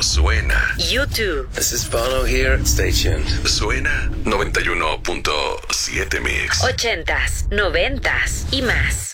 pero suena. YouTube. This is Bono here. Stay tuned. Suena 91.7 Mix. 80s, 90s y más.